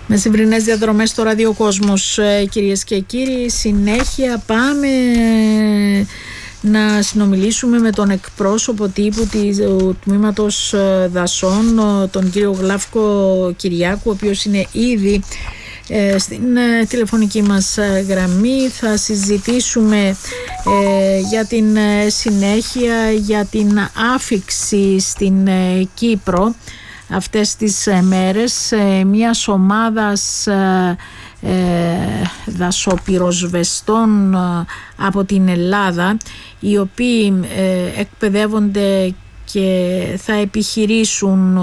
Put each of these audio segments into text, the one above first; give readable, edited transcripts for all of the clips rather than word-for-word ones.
Μεσημβρινές διαδρομές στο ραδιοκόσμος, κυρίες και κύριοι. Συνέχεια πάμε να συνομιλήσουμε με τον εκπρόσωπο τύπου του τμήματος δασών, τον κύριο Γλάφκο Κυριάκου, ο οποίος είναι ήδη στην τηλεφωνική μας γραμμή. Θα συζητήσουμε για την συνέχεια, για την άφιξη στην Κύπρο αυτές τις μέρες μιας ομάδας δασοπυροσβεστών από την Ελλάδα, οι οποίοι εκπαιδεύονται και θα επιχειρήσουν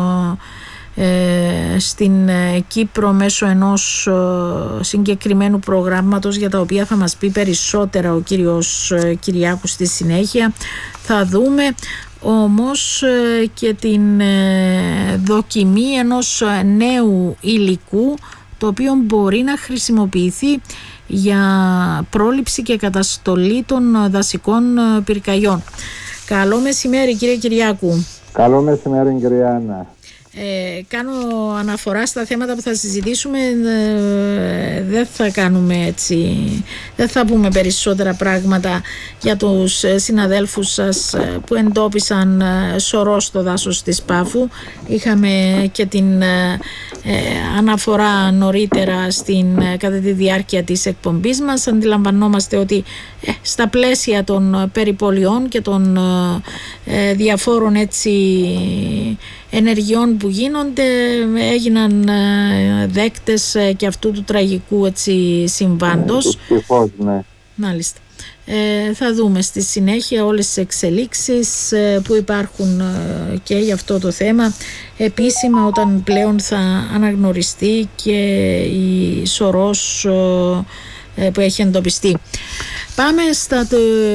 στην Κύπρο μέσω ενός συγκεκριμένου προγράμματος, για τα οποία θα μας πει περισσότερα ο κύριος Κυριάκου στη συνέχεια. Θα δούμε όμως και την δοκιμή ενός νέου υλικού, το οποίο μπορεί να χρησιμοποιηθεί για πρόληψη και καταστολή των δασικών πυρκαγιών. Καλό μεσημέρι, κύριε Κυριάκου. Καλό μεσημέρι, κυρία Άννα. Κάνω αναφορά στα θέματα που θα συζητήσουμε. Δεν θα κάνουμε έτσι, δεν θα πούμε περισσότερα πράγματα για τους συναδέλφους σας που εντόπισαν σωρό στο δάσος της Πάφου. Είχαμε και την αναφορά νωρίτερα κατά τη διάρκεια της εκπομπής μας. Αντιλαμβανόμαστε ότι στα πλαίσια των περιπολιών και των διαφόρων έτσι ενεργειών που γίνονται, έγιναν δέκτες και αυτού του τραγικού έτσι συμβάντος. Ναι. Μάλιστα. Θα δούμε στη συνέχεια όλες τις εξελίξεις που υπάρχουν και για αυτό το θέμα επίσημα, όταν πλέον θα αναγνωριστεί και η σωρός που έχει εντοπιστεί. Πάμε στα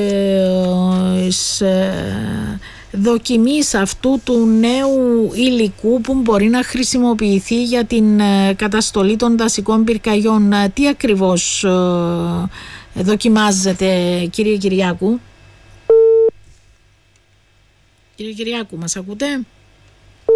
δοκιμής αυτού του νέου υλικού που μπορεί να χρησιμοποιηθεί για την καταστολή των δασικών πυρκαγιών. Τι ακριβώς δοκιμάζεται, κύριε Κυριάκου? Κύριε Κυριάκου, μας ακούτε?